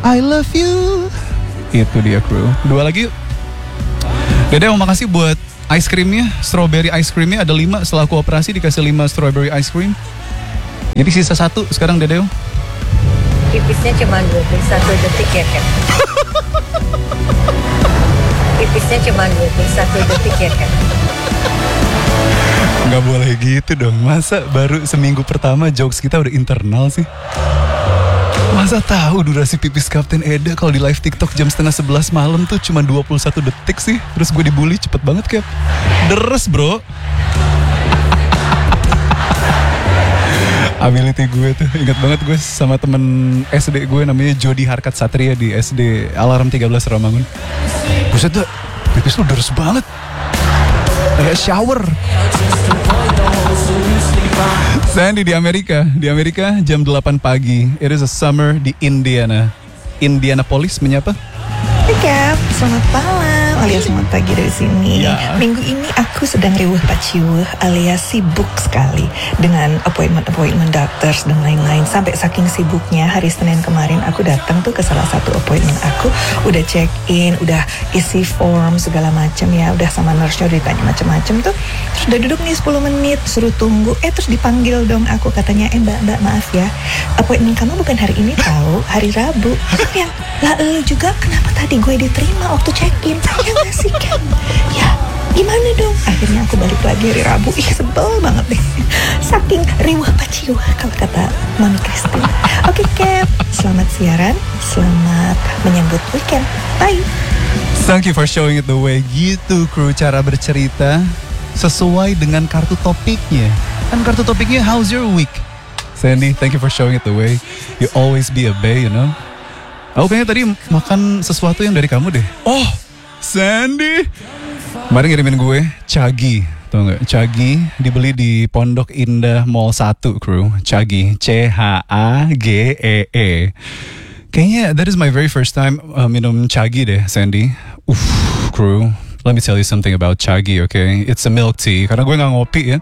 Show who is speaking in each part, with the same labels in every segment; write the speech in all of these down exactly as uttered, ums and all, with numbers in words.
Speaker 1: I love you. Itu dia crew. Dua lagi yuk. Dede mau makasih buat ice creamnya, strawberry ice creamnya ada lima. Setelah aku operasi dikasih lima strawberry ice cream. Jadi sisa satu sekarang Dede.
Speaker 2: Pipisnya cuma dua puluh satu detik ya kan? Pipisnya cuma dua puluh satu detik ya kan?
Speaker 1: Gak boleh gitu dong. Masa baru seminggu pertama jokes kita udah internal sih? Masa tahu durasi pipis Kapten Eda kalau di live TikTok jam setengah sebelas malam tuh cuma dua puluh satu detik sih. Terus gue dibully cepet banget Cap. Deres bro. Ability gue tuh, ingat banget gue sama temen S D gue namanya Jody Harkat Satria di S D Alarm tiga belas Ramangun. Buset tuh, pipis lu deres banget. Kayak shower. Sandy di Amerika, di Amerika jam delapan pagi. It is a summer di Indiana. Indianapolis menyapa.
Speaker 3: Hai Cap, selamat malam alias selamat pagi dari sini.
Speaker 1: Ya.
Speaker 3: Minggu ini aku sedang riuh paciuh alias sibuk sekali dengan appointment-appointment doctors dan lain-lain. Sampai saking sibuknya hari Senin kemarin aku datang tuh ke salah satu appointment aku, udah check in, udah isi form segala macam ya, udah sama nurse-nya udah ditanya macam-macam tuh. Terus udah duduk nih sepuluh menit, suruh tunggu. Eh terus dipanggil dong aku, katanya, "Eh Mbak, Mbak maaf ya. Appointment kamu bukan hari ini tahu, hari Rabu." Terus yang, "Lah lu juga kenapa tadi gue diterima waktu check-in?" Ya gak sih kan? Ya gimana dong? Akhirnya aku balik lagi hari Rabu. Ih sebel banget deh. Saking riwah paciuh kalau kata Mami Christine. Oke Cap, selamat siaran, selamat menyambut weekend. Bye.
Speaker 1: Thank you for showing it the way. Gitu kru cara bercerita sesuai dengan kartu topiknya. Kan kartu topiknya how's your week? Sandy, thank you for showing it the way. You always be a bae, you know. Aku kayaknya tadi makan sesuatu yang dari kamu deh. Oh, Sandy. Kemarin ngirimin gue Chagi, tau gak? Chagi dibeli di Pondok Indah Mall satu, crew. Chagi, C H A G E E. Kayaknya that is my very first time uh, minum Chagi deh, Sandy. Uff, crew. Let me tell you something about Chagi, okay? It's a milk tea, karena gue gak ngopi ya.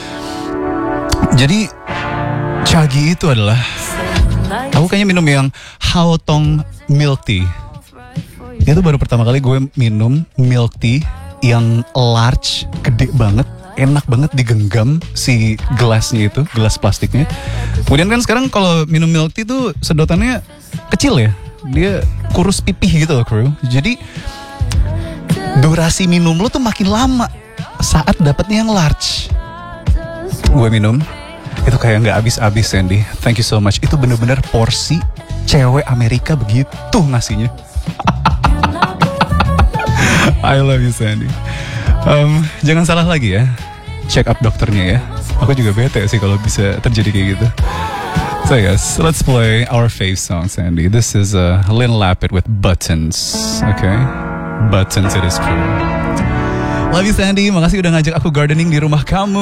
Speaker 1: Jadi, Chagi itu adalah, aku kayaknya minum yang Haotong milk tea. Itu baru pertama kali gue minum milk tea yang large, gede banget, enak banget digenggam si gelasnya itu, gelas plastiknya. Kemudian kan sekarang kalau minum milk tea tuh sedotannya kecil ya, dia kurus pipih gitu loh crew. Jadi durasi minum lo tuh makin lama saat dapetnya yang large. Gue minum, itu kayak nggak habis-habis Sandy. Thank you so much. Itu bener-bener porsi cewek Amerika begitu ngasihnya. I love you Sandy. Um, jangan salah lagi ya, check up dokternya ya. Aku juga bete sih kalau bisa terjadi kayak gitu. So yes, let's play our fave song Sandy. This is uh, Lynn Lapid with Buttons. Okay, Buttons it is true. Love you Sandy, makasih udah ngajak aku gardening di rumah kamu.